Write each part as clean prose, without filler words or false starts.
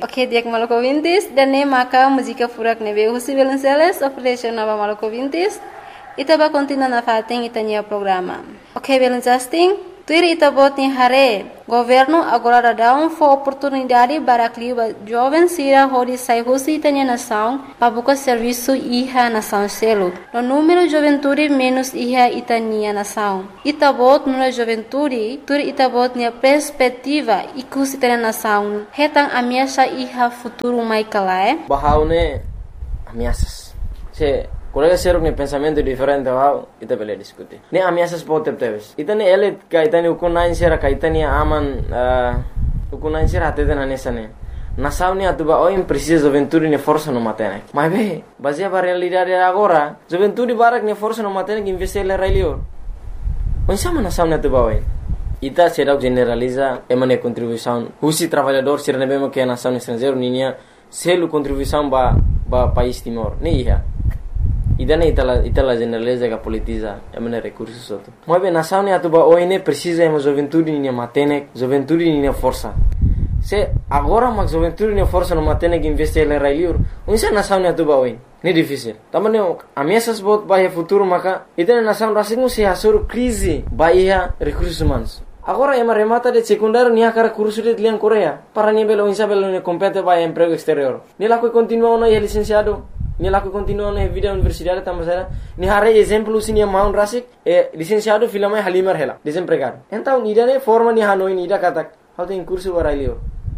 Ok, diak Maluku Vintis dan ne maka música furak nebe husi Velenceles operation nova Maluku Vintis. Ita ba continua na fating itanya programa. Ok, Velencasting. Tuir ita bot ni hare. Governo agora dá oportunidade para que jovens sira hori sai husi itanya nação para buscar serviço iha nação selo. No número juventude menos iha itania nação. Ita bot no juventude, tuir ita bot ni perspectiva ikus itanya nação. Hetang ameaça iha futuro mai kalae. Bahaune ameaças. Se colega ser um pensamento diferente wow ita bele discutir ne ameaças pode ter itane ele ka itane ukunain sera ka itane aman ukunain sera atete na nesane nação ne atuba oi precisa juventude ne força no matene mas be baseia para realidade agora juventude barak ne força no matene que investir le railio oi sama nação ne atuba oi ita será generaliza emane contribuição husi trabalhador ser ne bemo que nação estrangeiro ninia selo contribuição ba país Timor ne iha idane itala generaliza que politiza emane recursos outro mas bem nação ne atuba oi ne precisa emo juventude ne matene juventude ne força se agora mas juventude ne força no matene que investir le railio unsa nação ne atuba oi ne difícil tamane ameaças bot bahia futuro maka itane nação rasingu se hasur crise bahia recursos humanos agora ema remata de secundário nia cara curso de lian Coreia para nível unsa belo ne compete bahia emprego exterior ni la continua na licenciado ni laku continua na vida universidade tamasara ni hare exemplo sinia maun rasik licenciado filama halimar hela desempregado então idane forma ni hanoi ni da katak how tem curso barailio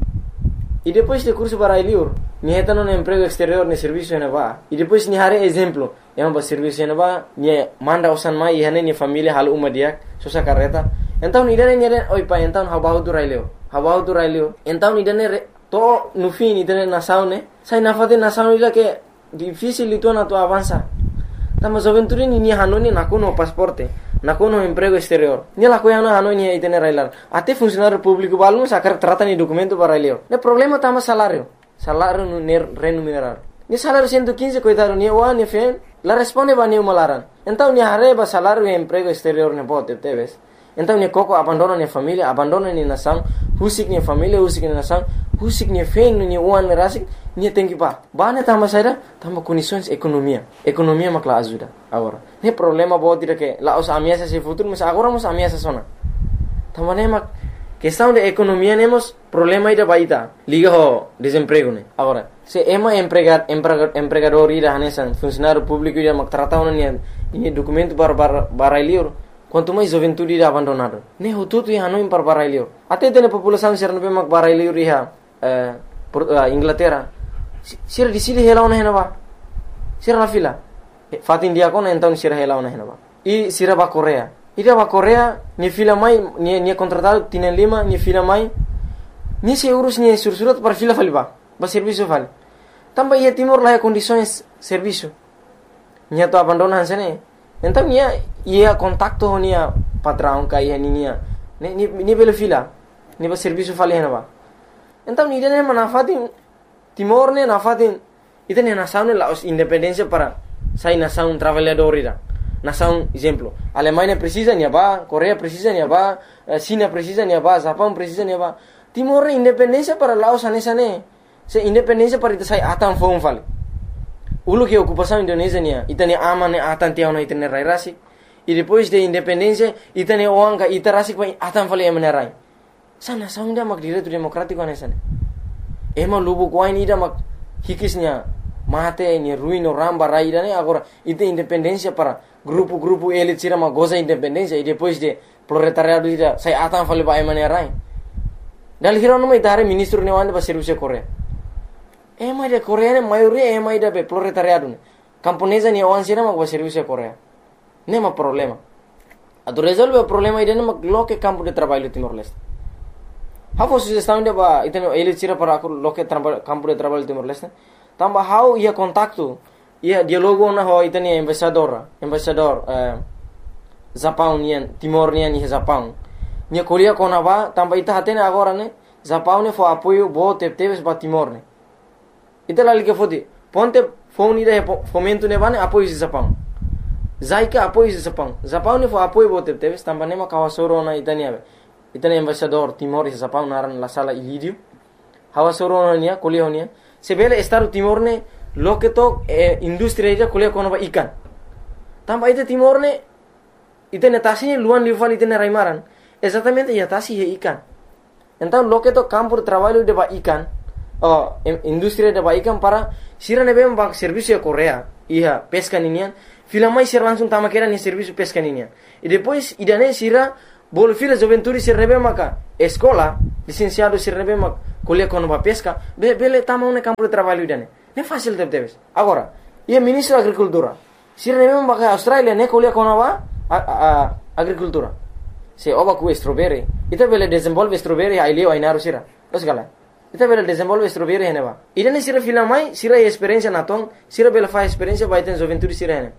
e depois de curso barailio ni hetano na emprego exterior ne serviço na ba e depois ni hare exemplo ba serviço na ba ni manda usan mai hane ni família hal uma dia sosa carreta então idane ni oi pa então habau do railio então idane to no fim idane na saune sai na fate na saune ila que difícil itu na tu avança tama juventude ni hanoni nakuno pasporte nakuno emprego exterior ni la koyana hanoni itene railar ate funcionário público balmo sakar trata ni documento para leo ne problema tama salário no remunerado ni salário 115 coitado ni wa ni fen la responde ba ni malaran então ni hareba salário e emprego exterior ne bote teves então ni koko abandona ni família abandona ni nação husik ni família husik ni nação husik ni fen ni wan rasik ni tem que bane tama saira tama condições economia makla ajuda agora ne problema bote que lá os ameaças se futuro mas agora os ameaças sona tama ne mak questão de economia nemos problema ida baita liga ho desemprego ne agora se ema empregador ida hanesan funcionário público ida mak trata ona ni documento para lior quanto mais juventude ida abandonado ne hututu hanoim para lior até tene população ser no mak para lior iha Inglaterra sira di sini hela ona henaba sira la fila fatin dia kona então sira hela ona henaba e sira ba Coreia ida ba Coreia ni fila mai ni contratado tienen lima ni fila mai ni se urus ni sursurat para fila faliba ba serviço fali tamba ia Timor lá condições serviço ni to abandona hansene então ia contacto ni patrão kai ni bela fila ni ba serviço fali henaba então ni dene manafatin Timor ne nafatin itane nação ne la independência para sai nação trabalhador ira nação exemplo Alemanha precisa ni ba Coreia precisa ni ba China precisa ni ba Japão precisa ni ba Timor ne independência para Laos anesane se independência para ita sai atan fong fale ulu que ocupação Indonésia ni itane aman ne atan tiao na itane rai rasi e depois de independência itane oanga ita rasi pa atan fale emane rai sa nação dia mak direito democrático anesane ema lubu kuain ida mak hikisnya mate ni ruino ramba raida ne agora ite independência para grupo elite sira ma goza independência e depois de proletariado ida sai atan fale ba emane rai dal hiro no mai tare ministro ne wanda ba serviço Coreia ema de Coreia ne maioria ema ida be proletariado ne camponesa ni wan sira ma ba serviço Coreia ne ma problema ado resolve o problema ida ne ma loke campo de trabalho Timor-Leste Hafo sugestão de ba iteno ele tira para aku loke campo de trabalho Timor-Leste tamba how ia contacto ia dialogo na ho iteni embaixador Japão nian Timor nian ni Japão nia Coreia kona ba tamba ita hatene agora ne Japão ne fo apoio bo teves ba Timor ne ita lali que fodi ponte fone ida fomento ne ba ne apoio Japão zaika apoio Japão ne fo apoio bo teves tamba ne ma kawasoro na itani ave itani embaixador Timor e Japão naran la sala ilidio hawa soronia kuliah honia sebele Estado Timor ne loke to industri ida kuliah kono ba ikan tamba ite Timor ne ite netasinya luan lival ite raimaran exatamente ya tasi he ikan então loke to campo de trabalho de ba ikan industri de ba ikan para sira nebe ba serviço ya Korea iya pesca ninian filamai sira langsung tama kera ni serviço pesca ninian e depois idane sira bol fila juventude sira nebe maka escola licenciado sira nebe maka kuliah kono ba pesca bele tama un campo de trabalho idane ne fácil debes agora ia ministro da agricultura sira nebe maka Australia ne kuliah kono ba agricultura se oba ku strawberry ita bele desenvolve strawberry ai leo ai naru sira os gala ita bele desenvolve strawberry hene ba idane sira filamai sira experiência naton sira bele fa experiência ba iten juventude sira hene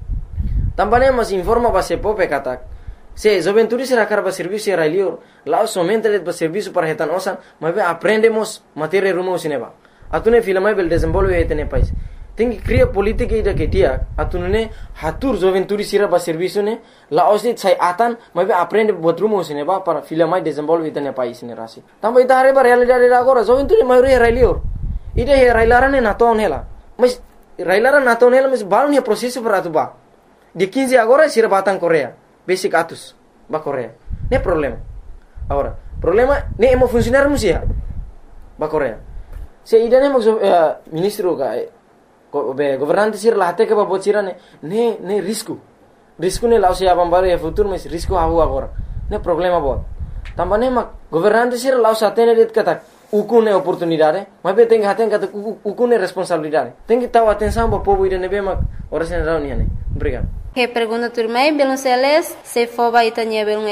tambane mas informa ba se pope katak se juventude sira karba serviço era leo lá somente de ba serviço para hetan osan mas aprendemos matéria rumo sineba atune filamai bele desenvolve hetene pais tem que criar política ida que dia atunune hatur juventude sira ba serviço ne la osni sai atan mas aprende botrumo sineba para filamai desenvolve hetene pais ne rasi tamba ita hare ba realidade agora juventude maioria era leo ida he railarane naton hela mas railaran naton hela mas balon he processo para atuba de 15 agora sira batang Korea basic atus ba Korea ne problema agora problema ne emo funcionar musia ba Korea se idane mo ministro ka governante sir lahte ke ba bocira ne risco ne lao se abambare e futuro mas risco hawo agora ne problema bot tambane ma governante sir lao satene det kata ukune oportunidade mas be tem haten kata ukune responsabilidade tem que taw atenção ba povo idane be ma ora sen rauni ne obrigado. Que pergunta turmai belum seles se foba itanya belum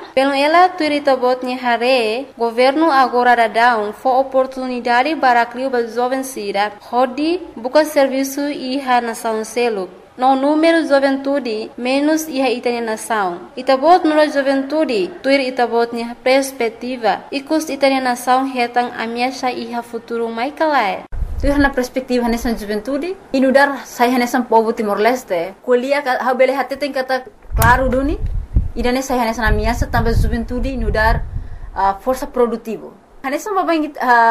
ela turita botnya hare governo agora dadão fo oportunidade para criar ba jovem sira hodi buka serviço iha nação selo no número juventude menos iha itanya nação itabot no juventude tuir itabotnya perspectiva ikus itanya nação hetang amiasha iha futuro mai kalai tuir na perspektiva nessa juventude inudar saya nessa povo Timor Leste kuliah ha bele hate tem kata claro duni idane saya nessa amiasa tambah juventude inudar força produtivo nessa babang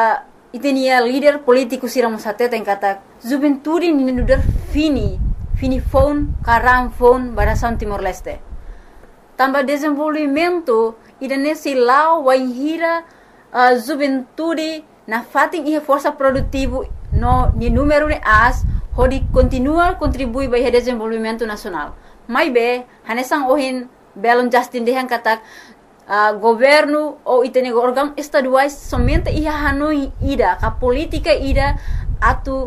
itenia líder político siramos hate tem kata juventude inudar fini phone karam phone barasan Timor Leste tambah desenvolvimento idane silau waihira juventude na fating ihe força produtivo no ni número ne as hodi continua contribui para o desenvolvimento nacional mai be hanesang ohin belon Justin dehan katak governo ou itene órgão estaduais somente ia hanoi ida ka política ida atu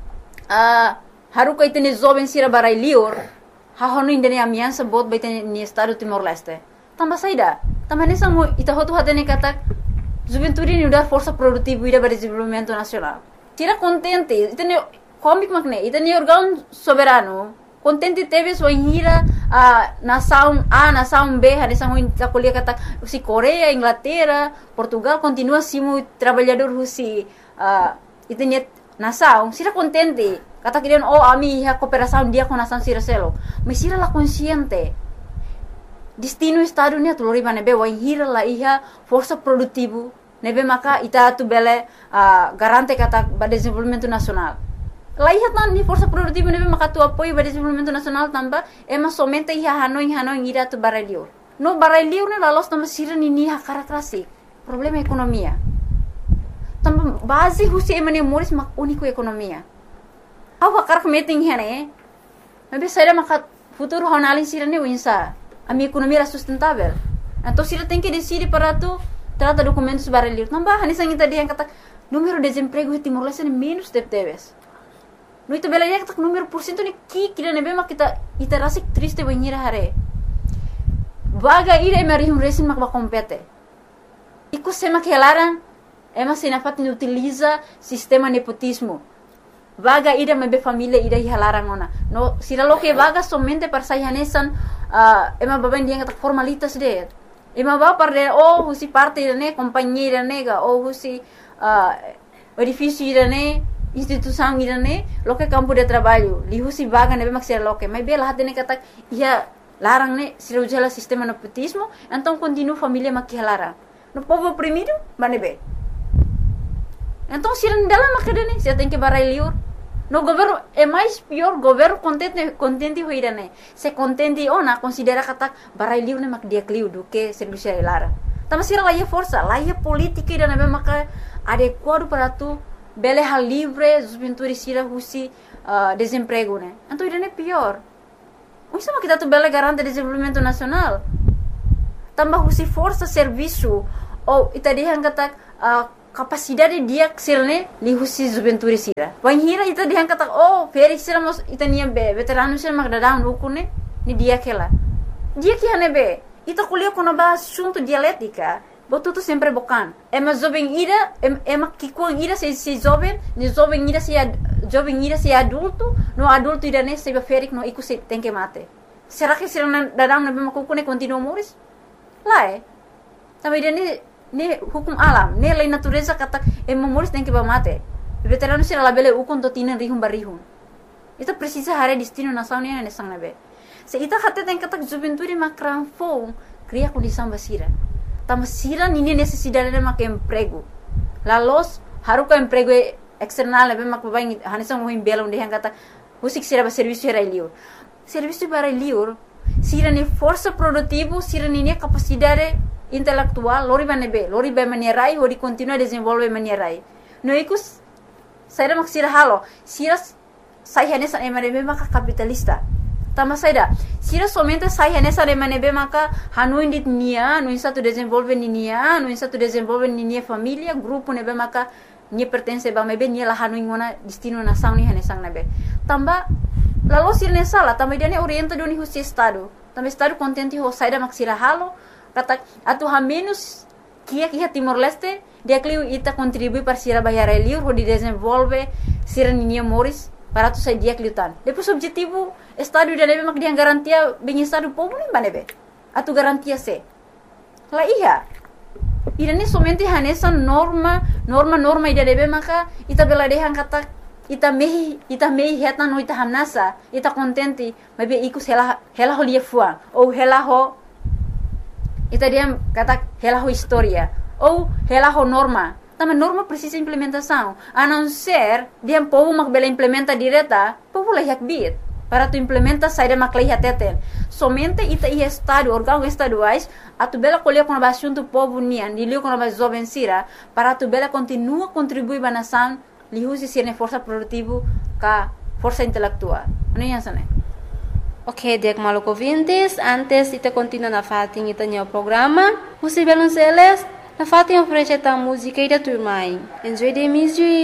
haruka itene jovem sira barai lior ha hanoi indene amiança bot ba itene ni estado Timor Leste tamba saida tamba hanesang mo ita hotu hatene katak juventude ni udar força produtiva ida para desenvolvimento nacional tira contente itene comic magne itene órgão soberano contente teve sua hira nação A nação B hanesang ho kakulia kata si Korea Inglaterra Portugal continua simo trabalhador husi itene nação sira contente kata kirian ami ha cooperação dia com nação sira selo mas sira la consciente destino estado nia tulori nebe wa hira la iha força produtivo nebe maka ita tu bele garante kata ba desenvolvimento nacional la iha tan ni força produtivo nebe maka tu apoio ba desenvolvimento nacional tamba ema somente iha hanoi ira tu baralior no baralior ne la los tamba sira ni ha karakterasi problema ekonomia tamba base husi emane moris mak único ekonomia awa karak meeting hene nebe saida maka futuro honalin sira ne winsa a minha economia era sustentável. Então, se ela tem que decidir para tu trata documentos baralhos, não vai, nem sangue tadi yang kata número de desemprego em Timor Leste menos deve. No itu bela yang kata número porcento ni kira nebe mak kita iterasi triste banhira hare. Vaga ira emerihum resin mak compete. Iku sema que elaran ema sinafat ni utiliza sistema nepotismo. Vaga ida mebe família ida hilarang ona. No sira lo que vaga somente para sayanesan ema baben dia kata formalitas de. Ema ba parde husi parte ne companhia nega husi edifício ne instituição ne lo que campo de trabalho. Li husi vaga nebe mak sira lo que. Mas bela hatene kata ia larang ne sira ujala sistema nepotismo, então continua família mak hilarang. No povo oprimido, manebe. Então, se não dela macadane, se tem que barai liur. No governo é mais pior, governo contente hoira né. Se contente ona considera kata barai liur né mak dia kliu do que serviço lara. Tama sira lá força, lá política ida né maka adequado para tu bele hal livre, juventude sira husi desemprego né. Então ida né pior. Isso é kita tu bele garante desenvolvimento nacional. Tambah husi força serviço ou ita dihan kata capacidade dia ksilne li husi juventude sira. Wan hira ita dihan kata feri sira mos ita nia be veterano sira mak dadang ukune ni dia kela. Dia que hane be ita kuliah kono ba assunto dialética. Botuto sempre bocan. Ema jovem ira ema kikuang ira se jovem, ni jovem ira se adulto, no adulto ira ne se ferik no iku se tem que mate. Será que sira dadang na be makukune continua moris? Lá Também ne hukum alam, ne lei natureza kata moris tem que mate. Veterano sira labele ukon to tinan rihum barihum. Ita precisa hare destino nação ne sang nabe. Se ita kata tem kata juventude makran fo, cria condição basira. Tama sira nini necessidade de mak emprego. Lalos haruka emprego external nabe mak babai hanisang mohim bela unde kata usik sira ba serviço era liur. Serviço para liur, sira ni força produtivo, sira ni capacidade intelectual, lori ba manierai, hori continua desenvolve manierai. No ikus, saya mak sira halo, sira saya nessa emanebe maka capitalista. Tama saya sira somente saya nessa emanebe maka hanuin dit nia, no satu desenvolve nia, no satu desenvolve nia família, grupo nebe maka nia pertence ba mebe nia la hanuin ngona destino nação ni hanesang nebe. Tamba lalu sira nessa la, tamba dia ne orienta doni husi estado. Tamba estado contente ho saya mak sira halo. Kata atu ha menos kia Timor Leste dia kliu ita contribui para sira bayar liur ho di desenvolve sira ninia moris para tu sai dia kliutan. Depois objetivo estado dia nebe mak dia garantia bem estado povo nem banebe. Atu garantia se. La iya. Ida ni somente hanesa norma ida nebe maka ita bela dehan kata ita mehi heta no ita hamnasa ita contente mabe ikus hela ho lia fua ou hela ho ita dia kata hela ho história ou hela ho norma. Também norma precisa implementação. A não ser dia povo mak bela implementa direta, povo lah yak bit. Para tu implementa saída mak lah teten. Somente ita i estado órgão estaduais atu bela colher com assunto povo nian, dilio com a jovem sira, para tu bela continua contribuir ba nação, li usi sirne força produtivo ka força intelectual. Ano yan sana? Ok, Diak Maluco Vintes, antes ita continua na fating ita niya programa. Husi Belonceles, na fating oferece ta música ida turmai. Enjoy the music.